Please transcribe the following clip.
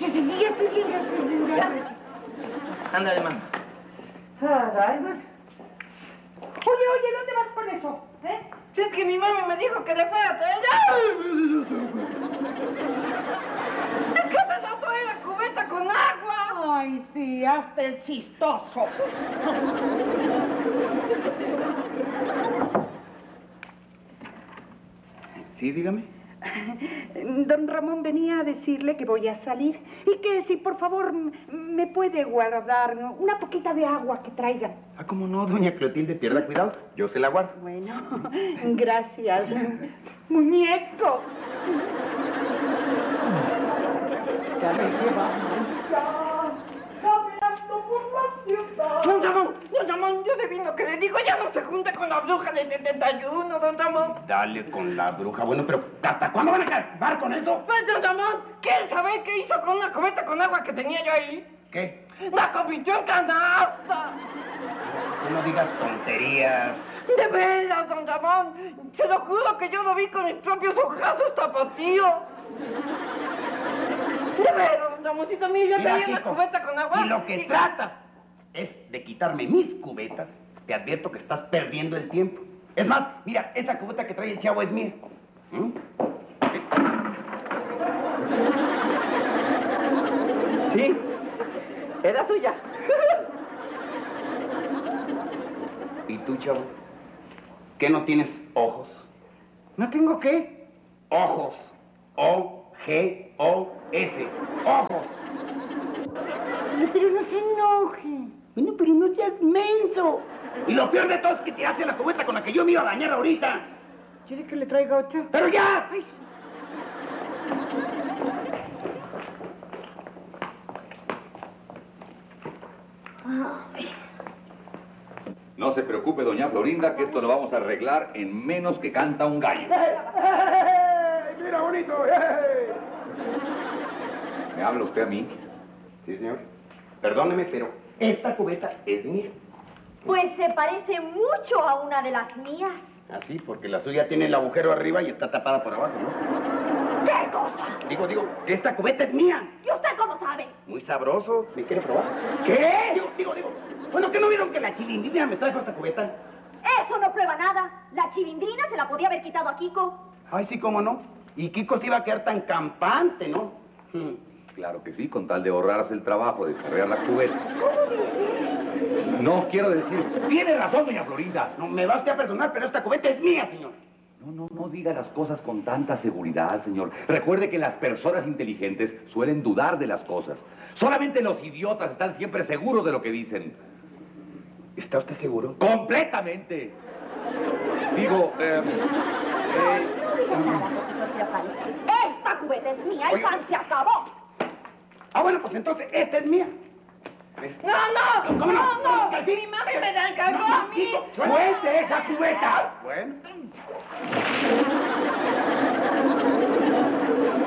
sí, ya estoy bien, ya. Ándale, mamá. Ay, pues. Oye, ¿dónde vas con eso? Si es que mi mami me dijo que le fuera a traer. Es que se la trae la cubeta con agua. Ay, sí, hasta el chistoso. Sí, dígame. Don Ramón venía a decirle que voy a salir y que si por favor me puede guardar una poquita de agua que traigan. Ah, ¿cómo no, doña Clotilde? Pierda cuidado, yo se la guardo. Bueno, gracias, muñeco. Ya me llevan caminando por la ciudad. Don Ramón, yo divino que le digo, ya no se junta con la bruja de 71, don Ramón. Dale con la bruja. Bueno, pero ¿hasta cuándo van a acabar con eso? Pues, don Ramón, ¿quiere saber qué hizo con una cubeta con agua que tenía yo ahí? ¿Qué? ¡La convirtió en canasta! Tú no digas tonterías. De veras, don Ramón, se lo juro que yo lo vi con mis propios ojazos tapatíos. De veras, don Ramoncito mío, yo Mira, tenía una Kiko, cubeta con agua. si lo que tratas es de quitarme mis cubetas, te advierto que estás perdiendo el tiempo. Es más, mira, esa cubeta que trae el chavo es mía. Sí, era suya. ¿Y tú, chavo? ¿Qué no tienes ojos? ¿No tengo qué? Ojos. O-G-O-S. Ojos. Pero no se enoje. Bueno, pero no seas menso. Y lo peor de todo es que tiraste la cubeta con la que yo me iba a bañar ahorita. ¿Quiere que le traiga otra? ¡Pero ya! Ay, No se preocupe, doña Florinda, que esto lo vamos a arreglar en menos que canta un gallo. ¡Mira, bonito! ¿Me habla usted a mí? Sí, señor. Perdóneme, pero esta cubeta es mía. Pues se parece mucho a una de las mías. Así, porque la suya tiene el agujero arriba y está tapada por abajo, ¿no? ¿Qué cosa? Digo, que esta cubeta es mía. ¿Y usted cómo sabe? Muy sabroso. ¿Me quiere probar? ¿Qué? Digo. Bueno, ¿qué no vieron que la chilindrina me trajo esta cubeta? Eso no prueba nada. La chilindrina se la podía haber quitado a Kiko. Ay, sí, cómo no. Y Kiko se iba a quedar tan campante, ¿no? Claro que sí, con tal de ahorrarse el trabajo de cargar la cubeta. ¿Cómo dice? No, quiero decir... Tiene razón, doña Florinda. No, me va usted a perdonar, pero esta cubeta es mía, señor. No diga las cosas con tanta seguridad, señor. Recuerde que las personas inteligentes suelen dudar de las cosas. Solamente los idiotas están siempre seguros de lo que dicen. ¿Está usted seguro? ¡Completamente! Digo, No diga nada, profesor Girafales. Esta cubeta es mía y Oiga. San se acabó. Ah, bueno, pues entonces esta es mía. No, ¿Cómo no? no. ¿Que sí? Mi mami me la encargó a mí. Kiko, ¡suelte esa cubeta! Bueno.